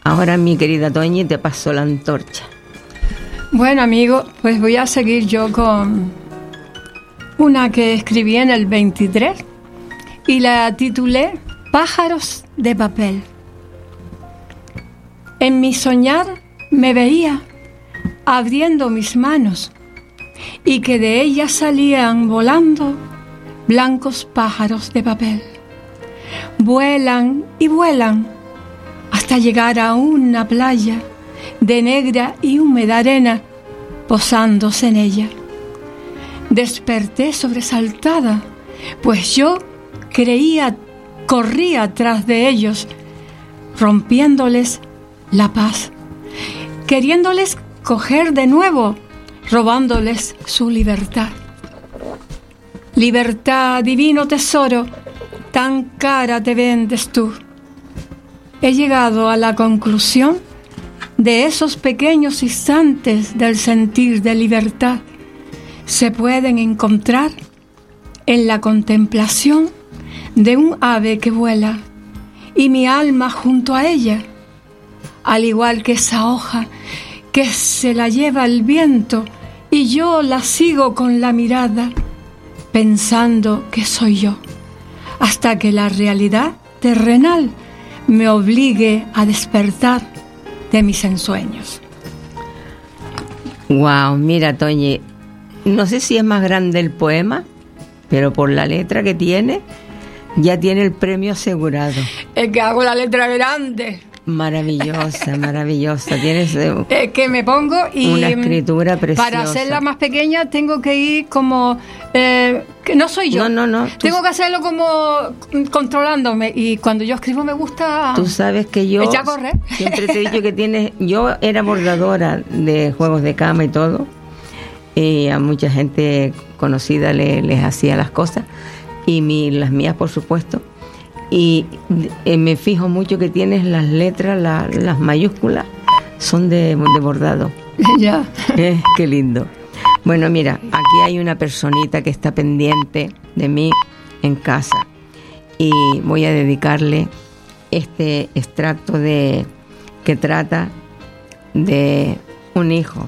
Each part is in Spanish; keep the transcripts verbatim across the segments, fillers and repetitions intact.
Ahora, mi querida Toñi, te paso la antorcha. Bueno, amigos, pues voy a seguir yo con una que escribí en el veintitrés y la titulé Pájaros de papel. En mi soñar me veía abriendo mis manos y que de ellas salían volando blancos pájaros de papel. Vuelan y vuelan hasta llegar a una playa de negra y húmeda arena, posándose en ella. Desperté sobresaltada, pues yo creía, corría tras de ellos, rompiéndoles la paz, queriéndoles coger de nuevo, robándoles su libertad. Libertad, divino tesoro, tan cara te vendes tú. He llegado a la conclusión de esos pequeños instantes del sentir de libertad se pueden encontrar en la contemplación de un ave que vuela y mi alma junto a ella, al igual que esa hoja que se la lleva el viento y yo la sigo con la mirada pensando que soy yo, hasta que la realidad terrenal me obligue a despertar de mis ensueños. Wow, mira, Toñi, no sé si es más grande el poema, pero por la letra que tiene, ya tiene el premio asegurado. Es que hago la letra grande. Maravillosa, maravillosa. Tienes eh, es que me pongo y una escritura preciosa. Para hacerla más pequeña tengo que ir como eh, que no soy yo. No, no, no. Tengo tú, que hacerlo como controlándome y cuando yo escribo me gusta. Tú sabes que yo echar a correr. Siempre te he dicho que tienes. Yo era bordadora de juegos de cama y todo, y a mucha gente conocida le, les hacía las cosas y mi, las mías, por supuesto. Y eh, me fijo mucho que tienes las letras, la, las mayúsculas, son de, de bordado. Ya. Eh, qué lindo. Bueno, mira, aquí hay una personita que está pendiente de mí en casa y voy a dedicarle este extracto de que trata de un hijo.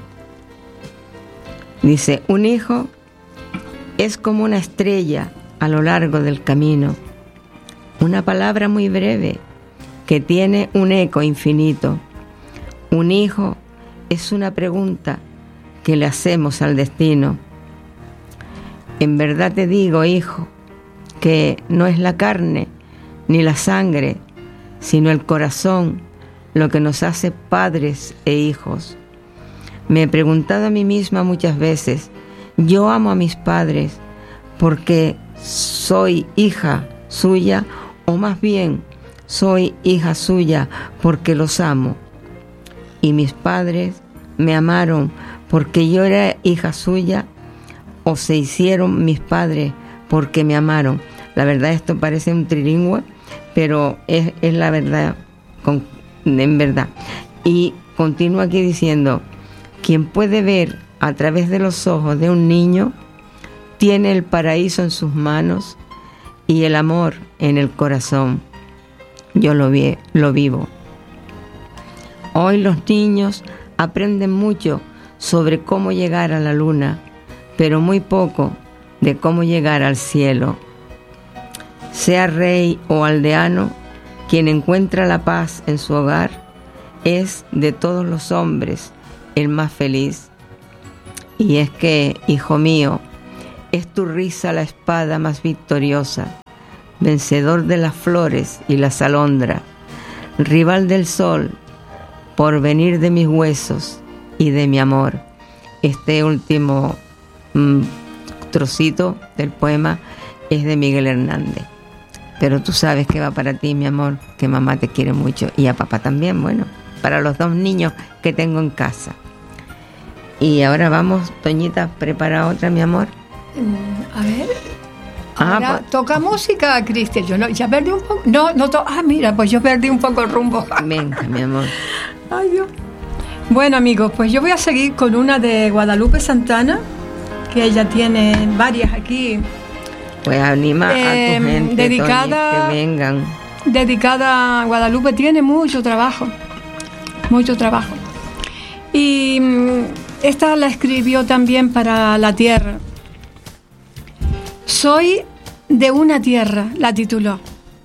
Dice, un hijo es como una estrella a lo largo del camino. Una palabra muy breve que tiene un eco infinito. Un hijo es una pregunta que le hacemos al destino. En verdad te digo, hijo, que no es la carne ni la sangre, sino el corazón lo que nos hace padres e hijos. Me he preguntado a mí misma muchas veces, yo amo a mis padres porque soy hija suya, o más bien soy hija suya porque los amo. Y mis padres me amaron porque yo era hija suya, o se hicieron mis padres porque me amaron. La verdad, esto parece un trilingüe, pero es, es la verdad, con, en verdad. Y continúa aquí diciendo, quien puede ver a través de los ojos de un niño, tiene el paraíso en sus manos y el amor en el corazón. Yo lo, vi, lo vivo. Hoy los niños aprenden mucho sobre cómo llegar a la luna, pero muy poco de cómo llegar al cielo. Sea rey o aldeano, quien encuentra la paz en su hogar es de todos los hombres el más feliz. Y es que, hijo mío, es tu risa la espada más victoriosa, vencedor de las flores y las alondras, rival del sol, porvenir de mis huesos y de mi amor. Este último mmm, trocito del poema es de Miguel Hernández. Pero tú sabes que va para ti, mi amor, que mamá te quiere mucho y a papá también, bueno, para los dos niños que tengo en casa. Y ahora vamos, Toñita, prepara otra, mi amor. Mm, a ver. Ah, Ahora, pues, toca música, Cristian. Yo no, ya perdí un poco. No, no to- Ah, mira, pues yo perdí un poco el rumbo. venga, mi amor. Ay, Dios. Bueno, amigos, pues yo voy a seguir con una de Guadalupe Santana, que ella tiene varias aquí. Pues anima Eh, a tu gente, dedicada- Toñi, que vengan. Dedicada a Guadalupe, tiene mucho trabajo. mucho trabajo. Y esta la escribió también para la tierra. Soy de una tierra, la tituló.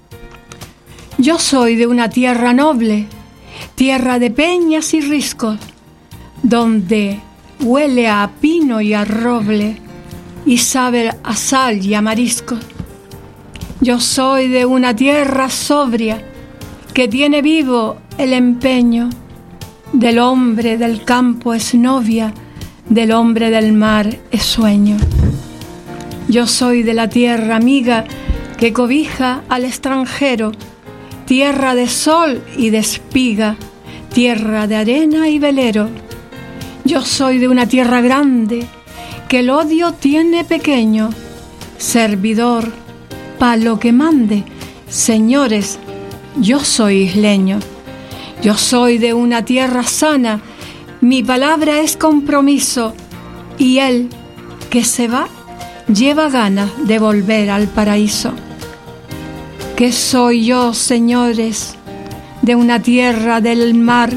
Yo soy de una tierra noble, tierra de peñas y riscos, donde huele a pino y a roble y sabe a sal y a mariscos. Yo soy de una tierra sobria que tiene vivo el empeño del hombre del campo es novia, del hombre del mar es sueño. Yo soy de la tierra amiga que cobija al extranjero, tierra de sol y de espiga, tierra de arena y velero. Yo soy de una tierra grande que el odio tiene pequeño, servidor pa' lo que mande, señores, yo soy isleño. Yo soy de una tierra sana, mi palabra es compromiso, y él que se va lleva ganas de volver al paraíso. ¿Qué soy yo, señores, de una tierra del mar?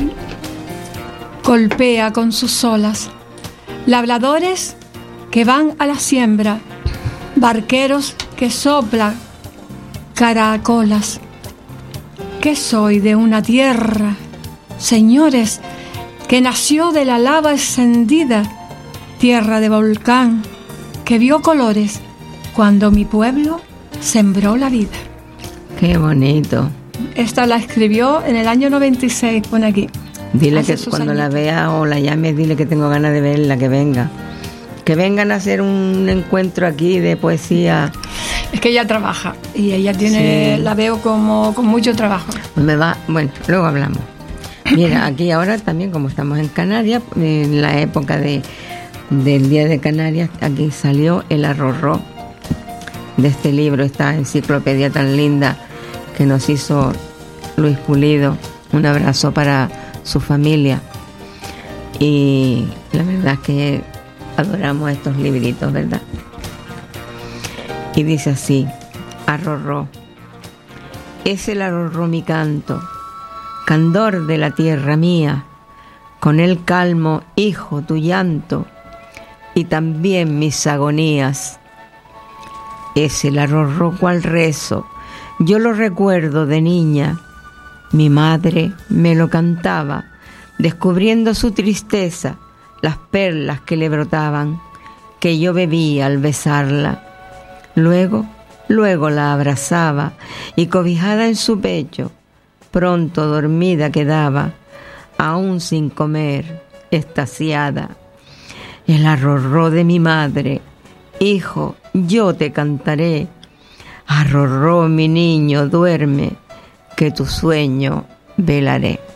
Golpea con sus olas, labradores que van a la siembra, barqueros que soplan caracolas. ¿Qué soy de una tierra, señores, que nació de la lava encendida, tierra de volcán, que vio colores cuando mi pueblo sembró la vida? Qué bonito. Esta la escribió en el año noventa y seis, pone aquí. Dile que cuando la vea o la llame, dile que tengo ganas de verla, que venga. Que vengan a hacer un encuentro aquí de poesía. Es que ella trabaja y ella tiene, sí. La veo como con mucho trabajo. Me va, bueno, luego hablamos. Mira, aquí ahora también, como estamos en Canarias, en la época de del Día de Canarias, aquí salió el arrorró de este libro, esta enciclopedia tan linda que nos hizo Luis Pulido. Un abrazo para su familia. Y la verdad es que adoramos estos libritos, ¿verdad? Y dice así: arrorró, es el arrorró mi canto, candor de la tierra mía, con él calmo, hijo, tu llanto, y también mis agonías. Es el arrorró cual rezo, yo lo recuerdo de niña, mi madre me lo cantaba, descubriendo su tristeza, las perlas que le brotaban, que yo bebía al besarla. Luego, luego la abrazaba y cobijada en su pecho, pronto dormida quedaba, aún sin comer, extasiada. El arrorró de mi madre, hijo, yo te cantaré. Arrorró mi niño, duerme, que tu sueño velaré.